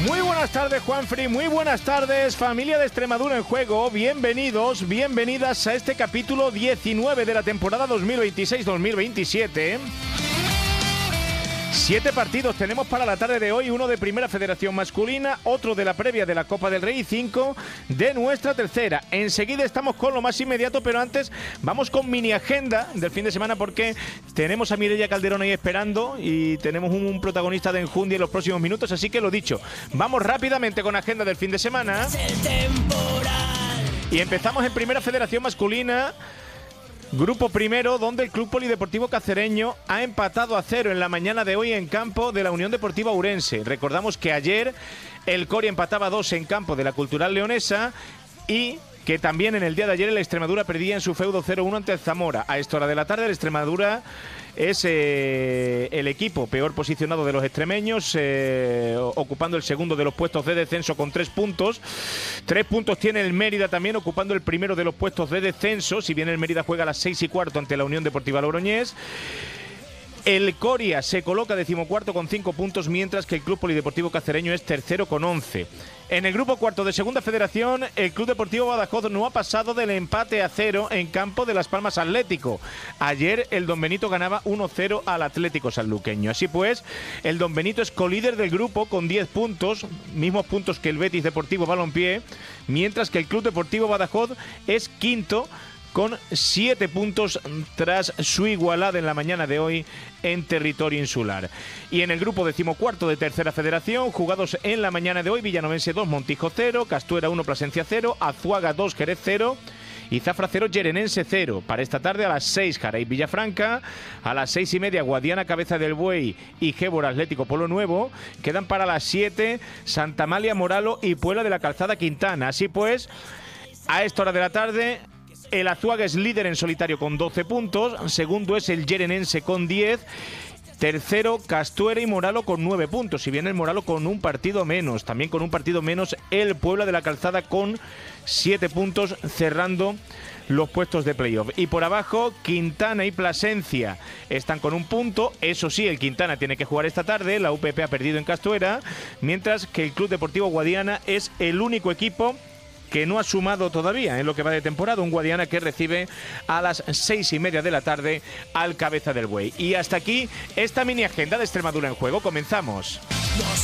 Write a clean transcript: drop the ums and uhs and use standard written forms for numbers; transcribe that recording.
Muy buenas tardes, Juanfri, muy buenas tardes, familia de Extremadura en Juego. Bienvenidos, bienvenidas a este capítulo 19 de la temporada 2026-2027. 7 partidos tenemos para la tarde de hoy, uno de Primera Federación masculina, otro de la previa de la Copa del Rey y 5 de nuestra tercera. Enseguida estamos con lo más inmediato, pero antes vamos con mini agenda del fin de semana porque tenemos a Mireia Calderón ahí esperando y tenemos un protagonista de enjundia en los próximos minutos, así que lo dicho, vamos rápidamente con agenda del fin de semana. Y empezamos en Primera Federación masculina. Grupo primero, donde el Club Polideportivo Cacereño ha empatado a 0 en la mañana de hoy en campo de la Unión Deportiva Ourense. Recordamos que ayer el Coria empataba 2 en campo de la Cultural Leonesa y que también en el día de ayer el Extremadura perdía en su feudo 0-1 ante el Zamora. A esta hora de la tarde el Extremadura es el equipo peor posicionado de los extremeños, ocupando el segundo de los puestos de descenso con 3 puntos. 3 puntos tiene el Mérida también, ocupando el primero de los puestos de descenso, si bien el Mérida juega a las 6:15 ante la Unión Deportiva Logroñés. El Coria se coloca 14º con 5 puntos, mientras que el Club Polideportivo Cacereño es tercero con 11. En el grupo cuarto de Segunda Federación, el Club Deportivo Badajoz no ha pasado del empate a 0 en campo de Las Palmas Atlético. Ayer el Don Benito ganaba 1-0 al Atlético Sanluqueño. Así pues, el Don Benito es colíder del grupo con 10 puntos, mismos puntos que el Betis Deportivo Balompié, mientras que el Club Deportivo Badajoz es quinto con 7 puntos tras su igualada en la mañana de hoy en territorio insular. Y en el grupo 14º de Tercera Federación, jugados en la mañana de hoy, Villanovense 2, Montijo 0, Castuera 1, Plasencia 0, Azuaga 2, Jerez 0 y Zafra 0, Yerenense 0. Para esta tarde a las 6, Jaraí Villafranca, a las 6:30, Guadiana Cabeza del Buey y Gébora Atlético Polo Nuevo. Quedan para las 7, Santa Amalia Moralo y Puebla de la Calzada Quintana. Así pues, a esta hora de la tarde, el Azuaga es líder en solitario con 12 puntos, segundo es el Yerenense con 10, tercero Castuera y Moralo con 9 puntos, si bien el Moralo con un partido menos, también con un partido menos el Puebla de la Calzada con 7 puntos, cerrando los puestos de playoff. Y por abajo, Quintana y Plasencia están con un punto. Eso sí, el Quintana tiene que jugar esta tarde, la UPP ha perdido en Castuera, mientras que el Club Deportivo Guadiana es el único equipo que no ha sumado todavía en lo que va de temporada, un Guadiana que recibe a las 6:30 de la tarde al Cabeza del Buey. Y hasta aquí esta mini agenda de Extremadura en Juego. Comenzamos.